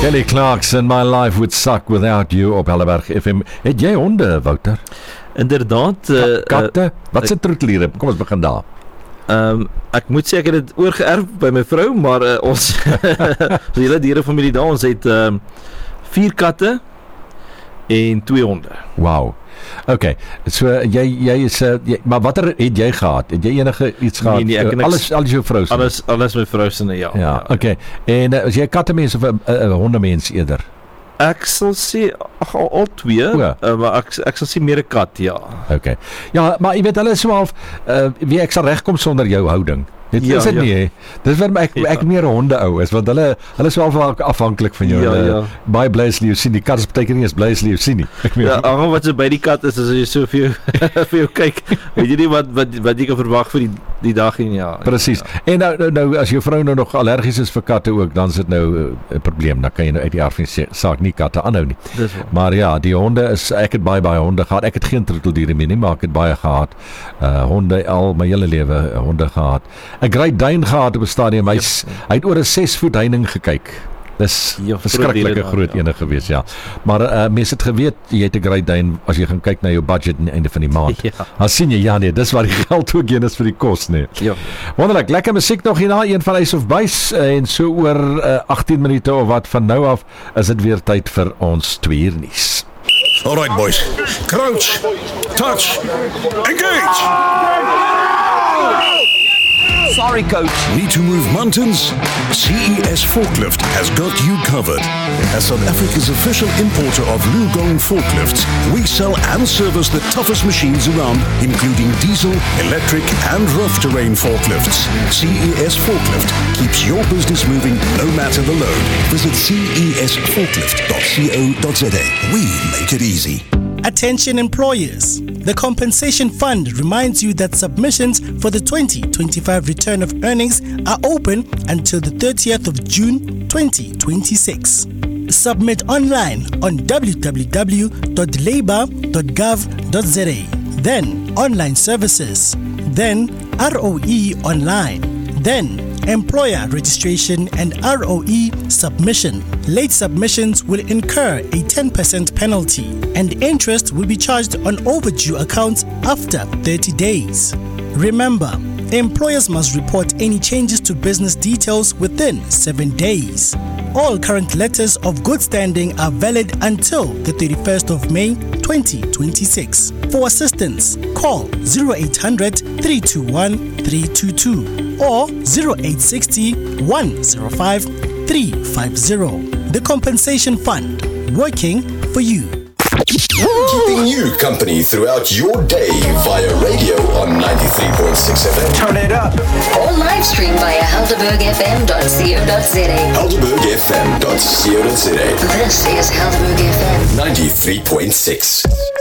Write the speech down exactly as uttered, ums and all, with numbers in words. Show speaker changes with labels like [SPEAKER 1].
[SPEAKER 1] Kelly Clarkson, My Life Would Suck Without You op Helleberg F M. Het jy honde, Wouter?
[SPEAKER 2] Inderdaad. Uh,
[SPEAKER 1] Katte? Wat se troeteliere? Kom ons begin daar.
[SPEAKER 2] Um, ek moet sê ek het dit oorgeerf by my vrou, maar uh, ons die hele dierefamilie daar, ons het um, vier katte en twee honde.
[SPEAKER 1] Wow. Okay, so jy jy is uh, jy, maar watter het jy gehad? Het jy enige iets gehad?
[SPEAKER 2] Nee, nee, ek,
[SPEAKER 1] uh, alles alles jou vrou se.
[SPEAKER 2] Alles alles my vrou se, ja.
[SPEAKER 1] Ja, ja, okay. En uh, as jy 'n kattemens of 'n uh, uh, hondemens eerder?
[SPEAKER 2] Ek sal sê ag, al, al twee, uh, maar ek ek sal sê meer 'n kat, ja.
[SPEAKER 1] Okay. Ja, maar jy weet hulle is so half uh, wie ek sal regkom sonder jou houding. Dit ja, is dit ja. nie, he? Dis waarom ek ja. ek meer honde ou is, want hulle hulle is wel afhanklik van jou.
[SPEAKER 2] Ja, ja.
[SPEAKER 1] Baie bly as jy sien, die kat is baie keer nie as bly as jy sien nie. Ek meen.
[SPEAKER 2] Ja, alhoewel wat so by die kat is, as jy so vir jou vir jou kyk, weet jy nie wat wat wat jy kan verwag vir die die dag en ja.
[SPEAKER 1] Presies. Ja. En nou, nou nou as jou vrou nou nog allergies is vir katte ook, dan is dit nou 'n uh, probleem. Dan kan jy nou uit die aard van die saak nie katte aanhou nie. Maar ja, die honde is ek het baie baie honde gehad. Ek het geen troeteldiere meer nie, maar ek het baie gehad. Uh honde al my hele lewe uh, honde gehad. 'n Great Dane gehad op 'n stadium. Hy yep. hy het oor 'n ses voet heining gekyk. Dis 'n verskriklike groot ene ja. gewees, ja. Maar uh, mense het geweet jy het 'n Great Dane as jy gaan kyk na jou budget aan die einde van die maand. Ja. Dan sien jy ja nee, dis waar die geld ook heen is vir die kos, nee.
[SPEAKER 2] Ja.
[SPEAKER 1] Wonderlik, lekker musiek nog hierna, een van Ace of Base en so oor uh, agttien minute of wat van nou af is dit weer tyd vir ons twee uur nuus.
[SPEAKER 3] All right boys. Crouch. Touch. Engage.
[SPEAKER 4] Sorry, coach.
[SPEAKER 3] Need to move mountains? C E S Forklift has got you covered. As South Africa's official importer of Lugong forklifts, we sell and service the toughest machines around, including diesel, electric, and rough terrain forklifts. C E S Forklift keeps your business moving no matter the load. Visit C E S forklift dot co dot za. We make it easy.
[SPEAKER 5] Attention employers. The Compensation Fund reminds you that submissions for the twenty twenty-five return of earnings are open until the thirtieth of June twenty twenty-six. Submit online on w w w dot labour dot gov dot za. Then online services. Then R O E online. Then employer registration and R O E submission. Late submissions will incur a ten percent penalty and interest will be charged on overdue accounts after thirty days. Remember, employers must report any changes to business details within seven days. All current letters of good standing are valid until the thirty-first of May twenty twenty-six. For assistance, call zero eight hundred, three two one, three two two or zero eight six zero, one zero five, three five zero. The Compensation Fund, working for you.
[SPEAKER 6] Keeping you company throughout your day via radio on ninety-three point six F M.
[SPEAKER 4] Turn it up.
[SPEAKER 7] Or live stream via helderberg f m dot co dot za.
[SPEAKER 6] helderberg f m dot co dot za.
[SPEAKER 7] This is Helderberg F M
[SPEAKER 6] ninety-three point six.